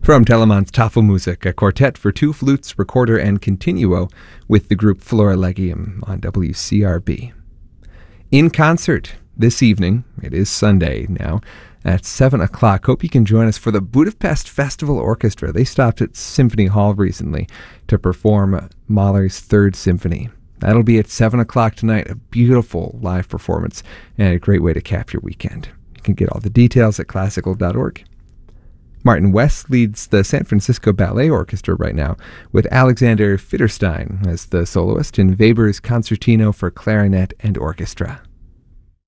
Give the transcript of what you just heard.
From Telemann's Tafelmusik, a quartet for two flutes, recorder, and continuo with the group Florilegium on WCRB. In concert this evening, it is Sunday now, at 7 o'clock. Hope you can join us for the Budapest Festival Orchestra. They stopped at Symphony Hall recently to perform Mahler's Third Symphony. That'll be at 7 o'clock tonight, a beautiful live performance and a great way to cap your weekend. You can get all the details at classical.org. Martin West leads the San Francisco Ballet Orchestra right now, with Alexander Fitterstein as the soloist in Weber's Concertino for Clarinet and Orchestra.